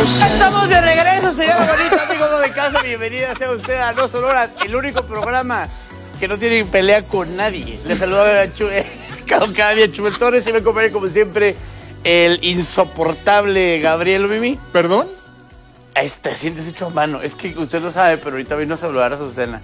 Estamos de regreso, señora bonita, amigos de casa. Bienvenida sea usted a 2 Horas, el único programa que no tiene pelea con nadie. Le saludo a cada día Chubel Torres y me acompaña como siempre el insoportable Gabriel Mimi. ¿Perdón? Siéntese hecho a mano. Es que usted lo sabe, pero ahorita vino a saludar a Susana.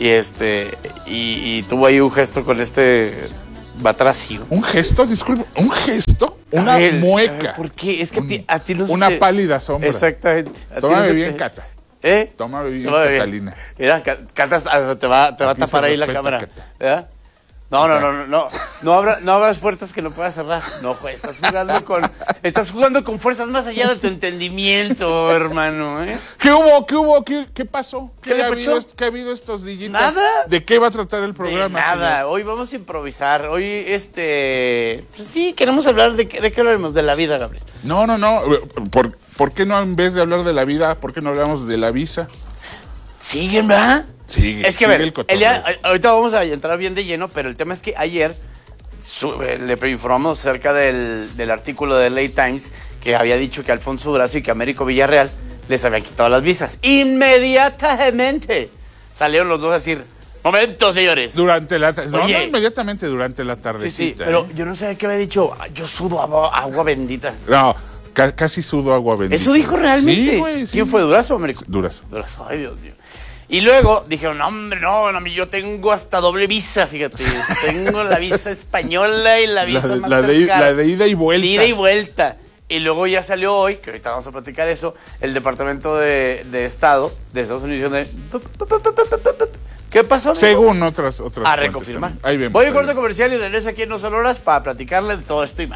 Y tuvo ahí un gesto con batracio. ¿Un gesto? Disculpe, ¿un gesto? Una mueca. ¿Por qué? Es que a ti no se una te... pálida sombra. Exactamente. Tómame bien, Cata. Tómame bien, Catalina. Mira, Cata te va a tapar ahí la cámara. ¿Verdad? No abras puertas que no puedas cerrar. No, pues, estás jugando con fuerzas más allá de tu entendimiento, hermano, ¿eh? ¿Qué hubo? ¿Qué pasó? ¿Qué ha habido estos días? Nada. ¿De qué va a tratar el programa? Nada. Señor? Hoy vamos a improvisar. Hoy, pues sí, queremos hablar de qué hablaremos, de la vida, Gabriel. No. ¿Por qué no, en vez de hablar de la vida, por qué no hablamos de la visa? Siguen, ¿verdad? Sigue. Es que, a ver, ahorita vamos a entrar bien de lleno, pero el tema es que ayer le informamos acerca del artículo de LA Times que había dicho que Alfonso Durazo y que Américo Villarreal les habían quitado las visas. Inmediatamente salieron los dos a decir, momento, señores. No, inmediatamente durante la tardecita. Sí, pero yo no sé qué había dicho. Yo sudo agua bendita. No, casi sudo agua bendita. ¿Eso dijo realmente? Sí, güey. Sí. ¿Quién fue, Durazo o Américo? Durazo. Ay, Dios mío. Y luego dijeron, no, yo tengo hasta doble visa, fíjate. Tengo la visa española y la visa la de ida y vuelta. Ida y vuelta. Y luego ya salió hoy, que ahorita vamos a platicar eso, el Departamento de Estado de Estados Unidos de... ¿Qué pasó, amigo? Según otras a reconfirmar. Ahí vemos. Voy a corte comercial y regreso aquí en 2 Horas para platicarle de todo esto y más.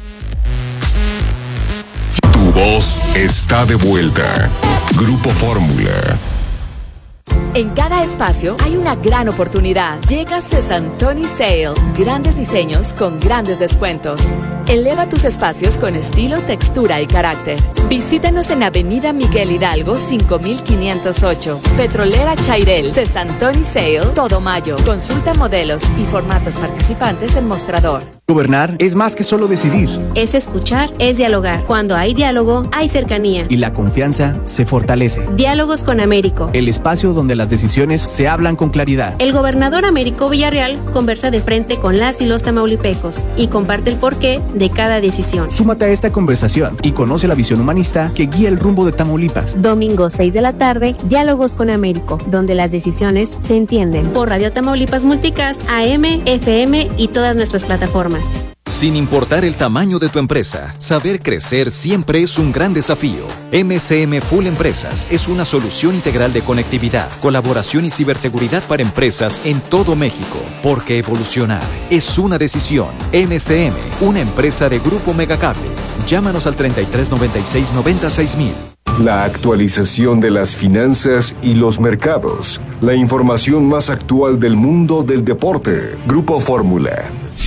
Tu voz está de vuelta. Grupo Fórmula. En cada espacio hay una gran oportunidad. Llega Sesantoni Sale. Grandes diseños con grandes descuentos. Eleva tus espacios con estilo, textura y carácter. Visítanos en Avenida Miguel Hidalgo 5508. Petrolera Chairel. Sesantoni Sale. Todo mayo. Consulta modelos y formatos participantes en mostrador. Gobernar es más que solo decidir. Es escuchar, es dialogar. Cuando hay diálogo, hay cercanía. Y la confianza se fortalece. Diálogos con Américo. El espacio donde las decisiones se hablan con claridad. El gobernador Américo Villarreal conversa de frente con las y los tamaulipecos y comparte el porqué de cada decisión. Súmate a esta conversación y conoce la visión humanista que guía el rumbo de Tamaulipas. Domingo 6 de la tarde, Diálogos con Américo, donde las decisiones se entienden. Por Radio Tamaulipas Multicast, AM, FM y todas nuestras plataformas. Sin importar el tamaño de tu empresa, saber crecer siempre es un gran desafío. MCM Full Empresas es una solución integral de conectividad, colaboración y ciberseguridad para empresas en todo México. Porque evolucionar es una decisión. MCM, una empresa de Grupo Megacable. Llámanos al 3396-96000. La actualización de las finanzas y los mercados. La información más actual del mundo del deporte. Grupo Fórmula.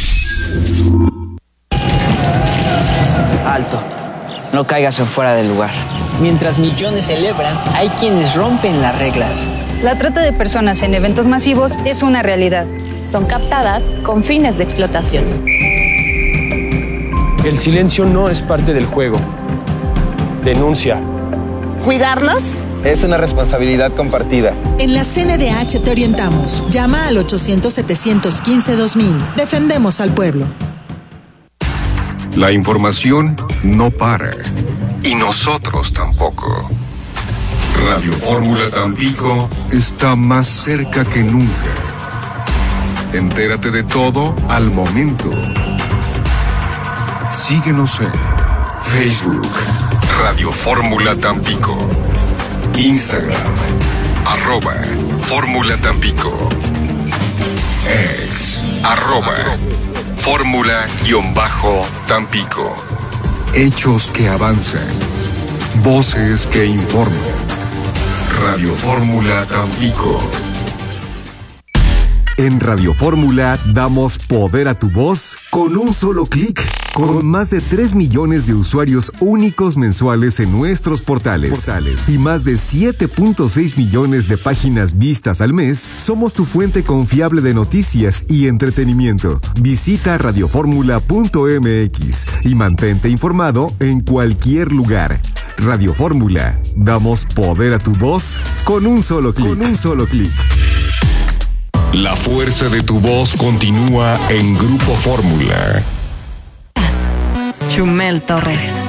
Alto, no caigas en fuera del lugar. Mientras millones celebran, hay quienes rompen las reglas. La trata de personas en eventos masivos es una realidad. Son captadas con fines de explotación. El silencio no es parte del juego. Denuncia. ¿Cuidarnos? Es una responsabilidad compartida. En la CNDH te orientamos. Llama al 800-715-2000. Defendemos al pueblo. La información no para. Y nosotros tampoco. Radio Fórmula Tampico está más cerca que nunca. Entérate de todo al momento. Síguenos en Facebook, Radio Fórmula Tampico. Instagram, @Fórmula Tampico. Ex, @Fórmula-Tampico. Hechos que avanzan. Voces que informan. Radio Fórmula Tampico. En Radio Fórmula damos poder a tu voz con un solo clic. Con más de 3 millones de usuarios únicos mensuales en nuestros portales y más de 7.6 millones de páginas vistas al mes, somos tu fuente confiable de noticias y entretenimiento. Visita radioformula.mx y mantente informado en cualquier lugar. Radio Fórmula, damos poder a tu voz con un solo clic. La fuerza de tu voz continúa en Grupo Fórmula. Chumel Torres.